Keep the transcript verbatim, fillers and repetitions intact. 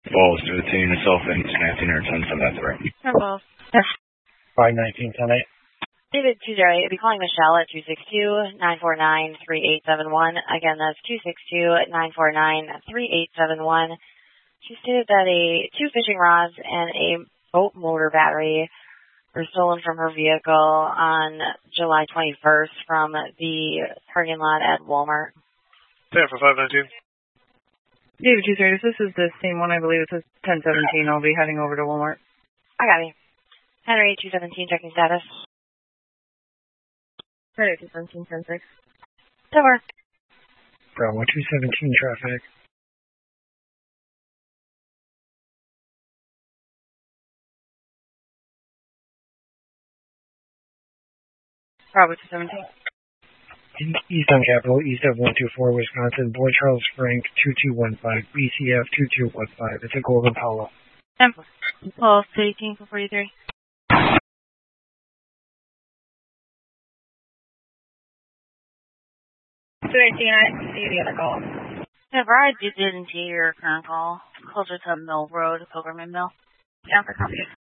Balls to attain yourself and snatching her ten from that threat. Balls. five nineteen ten eight. David two zero eight, be calling Michelle at two six two, nine four nine, three eight seven one. Again, that's two six two, nine four nine, three eight seven one. She stated that a two fishing rods and a boat motor battery were stolen from her vehicle on July twenty-first from the parking lot at Walmart. ten for five nineteen. David two zero eight, this is the same one, I believe. It says ten seventeen. I'll be heading over to Walmart. I got you. Henry two seventeen, checking status. Henry two seventeen, ten six. Over. Bravo two seventeen traffic. Bravo two seventeen. East on Capitol, east of one two four, Wisconsin. Boy Charles Frank, two two one five, B C F two two one five. It's a Golden Polo. ten four. Pulse eighteen for forty-three. two eighteen, I see the other call. Never, I didn't see your current call. Closer to Mill Road, Pilgrim and Mill. Yeah, for copy.